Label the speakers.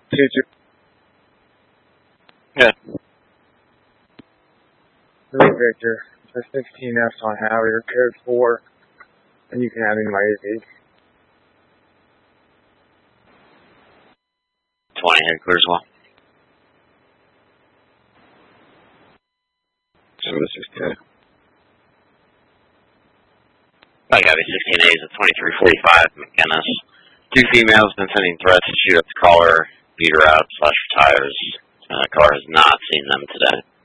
Speaker 1: Yeah.
Speaker 2: Lee Victor, for 16F on Harrier, code 4, and you can have me in my AV.
Speaker 1: 20 head clear as well.
Speaker 3: So this is 10.
Speaker 1: I got it. 16A's at 2345 McGinnis. 2 females been sending threats to shoot up the caller, beat her out, slash her tires. Car has not seen them today.